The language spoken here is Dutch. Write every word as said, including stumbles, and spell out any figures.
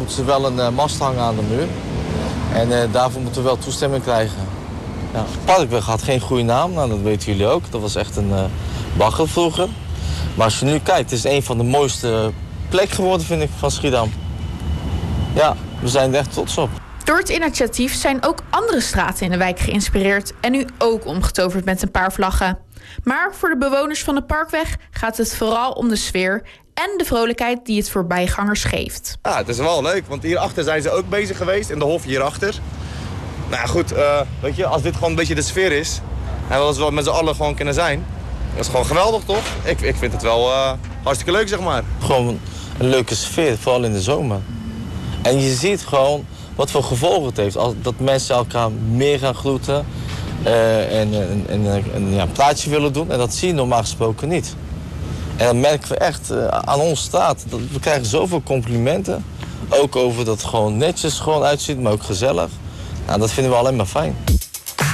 moeten ze wel een uh, mast hangen aan de muur. En uh, daarvoor moeten we wel toestemming krijgen. Ja. Parkweg had geen goede naam, nou, dat weten jullie ook. Dat was echt een uh, bagger vroeger. Maar als je nu kijkt, het is een van de mooiste plekken geworden, vind ik, van Schiedam. Ja, we zijn er echt trots op. Door het initiatief zijn ook andere straten in de wijk geïnspireerd en nu ook omgetoverd met een paar vlaggen. Maar voor de bewoners van de Parkweg gaat het vooral om de sfeer en de vrolijkheid die het voorbijgangers geeft. Ja, het is wel leuk, want hierachter zijn ze ook bezig geweest, in de hof hierachter. Nou ja, goed, uh, weet je, als dit gewoon een beetje de sfeer is en als we met z'n allen gewoon kunnen zijn, dat is gewoon geweldig, toch? Ik, ik vind het wel uh, hartstikke leuk, zeg maar. Gewoon een leuke sfeer, vooral in de zomer. En je ziet gewoon wat voor gevolgen het heeft. Als, dat mensen elkaar meer gaan groeten uh, en, en, en, en ja, een praatje willen doen. En dat zie je normaal gesproken niet. En dan merken we echt uh, aan onze straat. Dat we krijgen zoveel complimenten. Ook over dat het gewoon netjes gewoon uitziet, maar ook gezellig. Nou, dat vinden we alleen maar fijn.